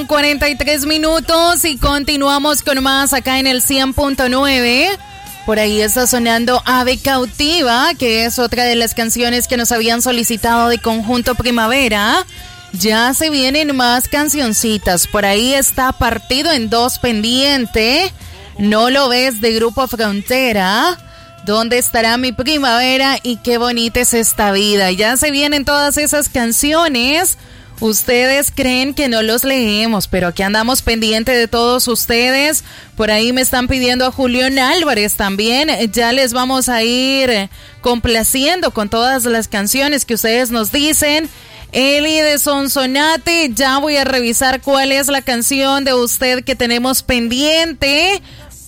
43 minutos y continuamos con más acá en el 100.9. Por ahí está sonando Ave Cautiva, que es otra de las canciones que nos habían solicitado de Conjunto Primavera. Ya se vienen más cancioncitas. Por ahí está Partido en Dos pendiente. No lo ves, de Grupo Frontera. ¿Dónde estará mi primavera? Y qué bonita es esta vida. Ya se vienen todas esas canciones. Ustedes creen que no los leemos, pero aquí andamos pendiente de todos ustedes. Por ahí me están pidiendo a Julián Álvarez también. Ya les vamos a ir complaciendo con todas las canciones que ustedes nos dicen. Eli de Sonsonate, ya voy a revisar cuál es la canción de usted que tenemos pendiente,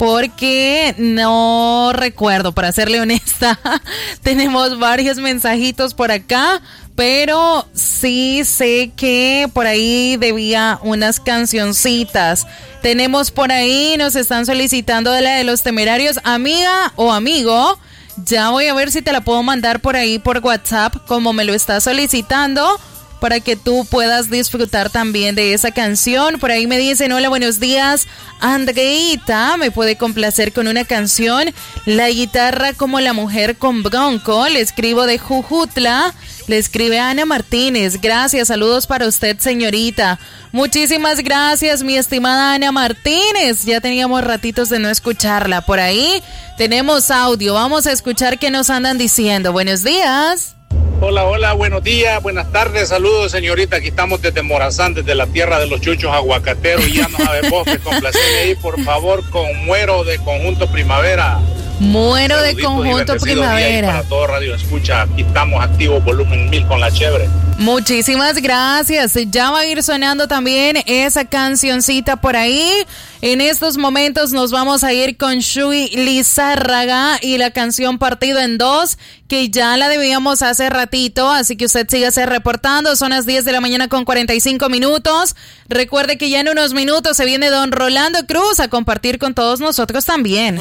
porque no recuerdo, para serle honesta. Tenemos varios mensajitos por acá, pero sí sé que por ahí debía unas cancioncitas. Tenemos por ahí, nos están solicitando de la de Los Temerarios, amiga o amigo. Ya voy a ver si te la puedo mandar por ahí por WhatsApp, como me lo estás solicitando, para que tú puedas disfrutar también de esa canción. Por ahí me dicen, hola, buenos días, Andreita, me puede complacer con una canción, La guitarra como la mujer con bronco. Le escribo de Jujutla, le escribe Ana Martínez. Gracias, saludos para usted, señorita. Muchísimas gracias, mi estimada Ana Martínez. Ya teníamos ratitos de no escucharla. Por ahí tenemos audio, vamos a escuchar qué nos andan diciendo. Buenos días. Hola, buenos días, buenas tardes, saludos, señorita. Aquí estamos desde Morazán, desde la tierra de los chuchos aguacateros, y ya no sabemos qué complacerme ahí, por favor, con Muero de Conjunto Primavera. Muero de Conjunto Primavera. Para todo Radio Escucha, aquí estamos activos, volumen 1000 con la chévere. Muchísimas gracias. Ya va a ir sonando también esa cancioncita por ahí. En estos momentos nos vamos a ir con Shui Lizárraga y la canción Partido en Dos, que ya la debíamos hace ratito, así que usted sígase reportando. Son las 10 de la mañana con 45 minutos. Recuerde que ya en unos minutos se viene don Rolando Cruz a compartir con todos nosotros también.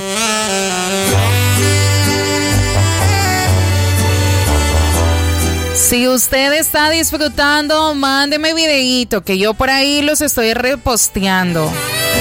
Si usted está disfrutando, mándeme videíto, que yo por ahí los estoy reposteando.